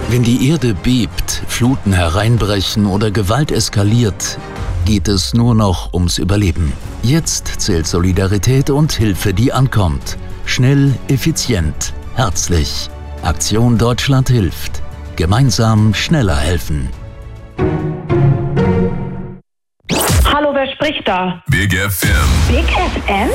Wenn die Erde bebt, Fluten hereinbrechen oder Gewalt eskaliert, geht es nur noch ums Überleben. Jetzt zählt Solidarität und Hilfe, die ankommt. Schnell, effizient, herzlich. Aktion Deutschland hilft. Gemeinsam schneller helfen. Hallo, wer spricht da? Big FM. Big FM?